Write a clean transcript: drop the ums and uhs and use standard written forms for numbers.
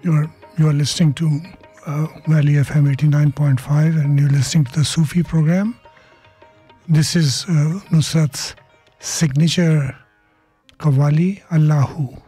You are listening to Valley FM 89.5 and you're listening to the Sufi program. This is Nusrat's signature Qawwali Allahu.